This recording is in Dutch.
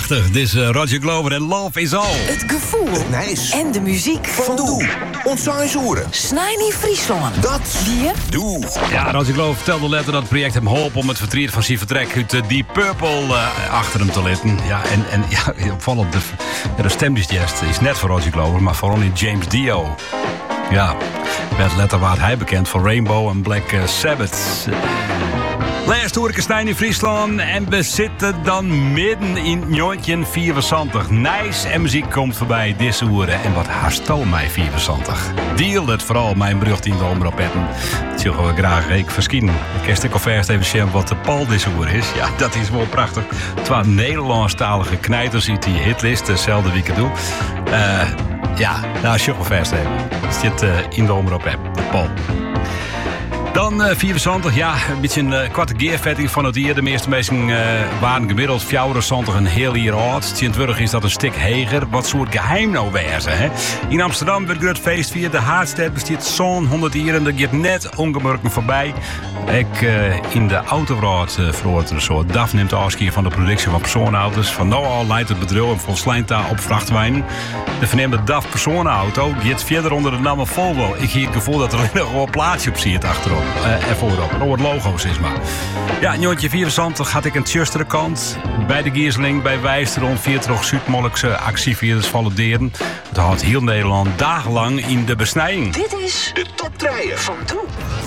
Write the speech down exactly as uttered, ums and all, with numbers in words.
Prachtig, dit is uh, Roger Glover en Love is All. Het gevoel het nijs en de muziek van Doe. Ontzaanshoeren. Snijnie Friesland. Dat die Doe. Ja, Roger Glover vertelde later dat het project hem hielp om het verdriet van zijn vertrek uit uh, Deep Purple uh, achter hem te laten. Ja, en, en ja, opvallend, de, ja, de stemdigest is net voor Roger Glover, maar vooral in James Dio. Ja, werd later waar hij bekend voor Rainbow en Black uh, Sabbath. Laatst hoor ik in Friesland en we zitten dan midden in negentien vierenzantig. Nice en muziek komt voorbij deze uren en wat haastel mij vierenzantig. Deal het vooral mijn brucht in de omroepetten. Dat zullen we graag ik verschijnen. Ik kan stuk of eerst even zien wat de pal deze uur is. Ja, dat is wel prachtig. Twee Nederlandstalige knijters uit die hitlist, dezelfde week doe. Uh, ja, nou, zullen we vast even. Dat zit uh, in de omroep-app, de pal. Dan uh, vierenzantig, ja, een beetje een uh, kwarte geervetting van het hier. De meeste mensen uh, waren gemiddeld vierenzantig een heel jaar oud. tweeëntwintig is dat een stuk heger. Wat soort geheim nou wezen, hè? In Amsterdam werd groot feest vier. De Haardstad bestaat zo'n honderd jaar en dat gaat net ongemerkt voorbij. Ik uh, in de autoraad uh, vroeg er zo. D A F neemt de afscheid van de productie van personenauto's. Van nou al leidt het bedrijf een volslijntaal op vrachtwijnen. De verneemde D A F personenauto gaat verder onder de naam Volvo. Ik heb het gevoel dat er nog wel een plaatsje op zit achterop. Uh, ervoor op. Een oor logo's is maar. Ja, negentien vierenzantig had ik een tjustere kant. Bij de Gieseling, bij Wijster rond veertig Zuid-Molukse actievierders vallen deren. Het houdt heel Nederland dagenlang in de besnijing. Dit is de top drie van Doe.